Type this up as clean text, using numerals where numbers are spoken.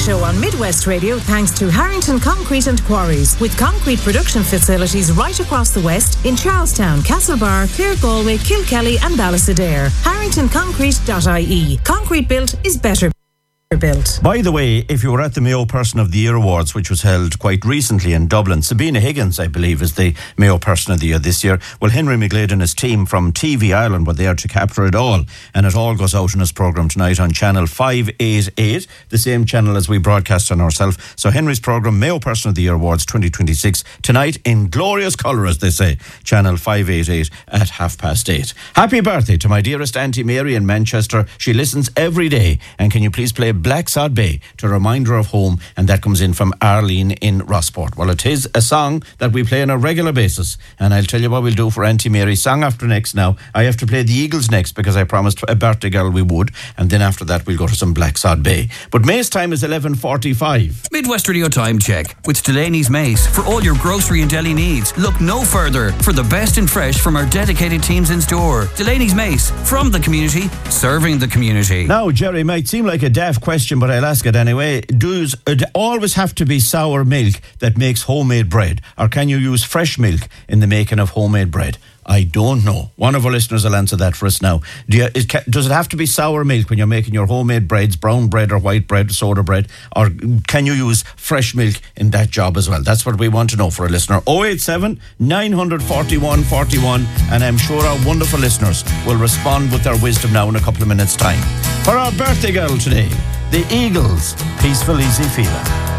show on Midwest Radio thanks to Harrington Concrete and Quarries, with concrete production facilities right across the West in Charlestown, Castlebar, Clare Galway, Kilkelly and Ballysadare. HarringtonConcrete.ie. Concrete built is better built. By the way, if you were at the Mayo Person of the Year Awards, which was held quite recently in Dublin, Sabina Higgins, I believe, is the Mayo Person of the Year this year. Well, Henry McGlade and his team from TV Ireland were there to capture it all, and it all goes out in his programme tonight on Channel 588, the same channel as we broadcast on ourselves. So Henry's programme, Mayo Person of the Year Awards 2026, tonight in glorious colour, as they say, Channel 588 at 8:30. Happy birthday to my dearest Auntie Mary in Manchester. She listens every day, and can you please play Black Sod Bay to remind her of home? And that comes in from Arlene in Rossport. Well, it is a song that we play on a regular basis, and I'll tell you what we'll do for Auntie Mary. Song after next now. I have to play the Eagles next because I promised a birthday girl we would, and then after that we'll go to some Black Sod Bay. But May's time is 11:45. Midwest Radio Time Check with Delaney's Mace. For all your grocery and deli needs, look no further for the best in fresh from our dedicated teams in store. Delaney's Mace, from the community, serving the community. Now, Jerry, might seem like a daft question, but I'll ask it anyway. Does it always have to be sour milk that makes homemade bread, or can you use fresh milk in the making of homemade bread? I don't know. One of our listeners will answer that for us now. Does it have to be sour milk when you're making your homemade breads, brown bread or white bread, soda bread, or can you use fresh milk in that job as well? That's what we want to know for a listener. 087 941 41, and I'm sure our wonderful listeners will respond with their wisdom now in a couple of minutes' time. For our birthday girl today, the Eagles, Peaceful Easy Feeling.